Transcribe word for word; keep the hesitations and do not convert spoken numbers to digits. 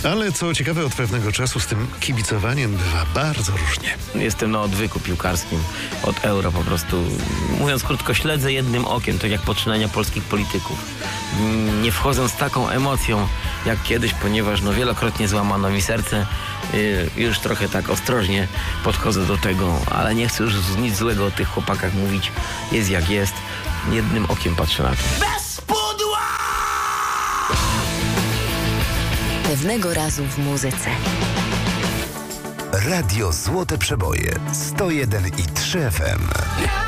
Ale co ciekawe, od pewnego czasu z tym kibicowaniem bywa bardzo różnie. Jestem na odwyku piłkarskim od Euro po prostu. Mówiąc krótko, śledzę jednym okiem, tak jak poczynania polskich polityków. Nie wchodzę z taką emocją jak kiedyś, ponieważ no wielokrotnie złamano mi serce. Już trochę tak ostrożnie podchodzę do tego, ale nie chcę już nic złego o tych chłopakach mówić. Jest jak jest. Jednym okiem patrzę na to. Bez pudła! Pewnego razu w muzyce. Radio Złote Przeboje sto jeden i trzy F M.